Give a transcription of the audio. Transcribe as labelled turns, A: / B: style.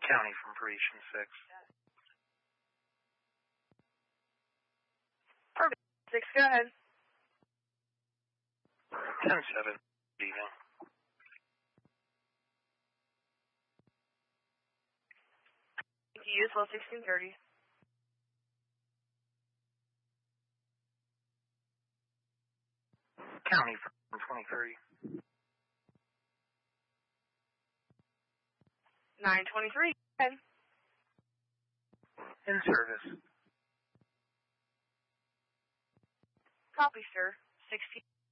A: County from Parisian 6.
B: Perfect. 6, go ahead.
A: 10-7, evening.
B: You as well, 1630.
A: County from 23.
B: 923, go ahead.
A: In service.
B: Copy, sir. 16.